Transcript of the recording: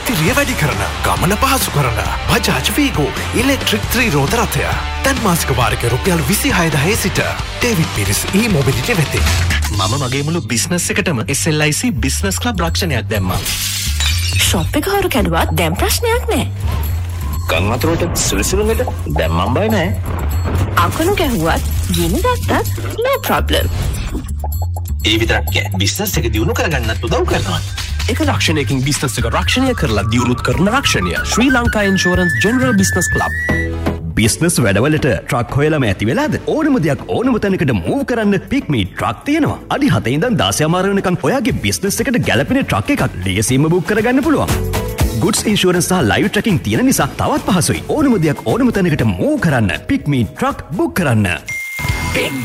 ඉතිරිය වැඩි කරන ගමන පහසු කරන බජාජ් වීගෝ ඉලෙක්ට්‍රික් 3 රෝද රථය. දැන් මාසික වාරික රුපියල් 26000 සිට ඩේවිඩ් පීරිස් e-mobility වෙතේ. මම මගේ මුළු බිස්නස් එකටම SLIC බිස්නස් ක්ලබ් රක්ෂණයක් දැම්මා. ෂොප් එක හොරු කැඩුවත් දැන් ප්‍රශ්නයක් නැහැ. ගම් වතුරට සුළුසුළුකට දැන් මම බය නැහැ. අකුණු ගැහුවත් ගිනි ගත්තත් no problem. ඒ විතරක් නෑ බිස්නස් එක දියුණු කරගන්නත් උදව් කරනවා. එක රක්ෂණයකින් බිස්නස් එක රක්ෂණය කරලා දියුණුත් කරන රක්ෂණය ශ්‍රී Lanka insurance general business club. Business වැඩවලට ට්‍රක් හොයලම ඇති වෙලාද? ඕනම දෙයක් ඕනම තැනකට මූව් කරන්න පික්මී ට්‍රක් තියෙනවා. අඩි 7 ඉඳන් 16 මාර වෙනකන් ඔයාගේ බිස්නස් එකට ගැලපෙන ට්‍රක් එකක් ලේසියෙන්ම බුක් කරගන්න පුළුවන්. ගුඩ්ස් ඉන්ෂුරන්ස් සහ ලයිව් ට්‍රැකින් තියෙන නිසා තවත් පහසුයි. ඕනම දෙයක් ඕනම තැනකට මූව් කරන්න පික්මී ට්‍රක් බුක් කරන්න.